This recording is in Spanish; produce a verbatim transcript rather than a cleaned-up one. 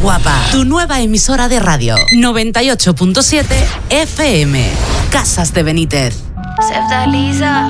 Guapa, tu nueva emisora de radio. noventa y ocho punto siete F M. Casas de Benítez. Septa Lisa.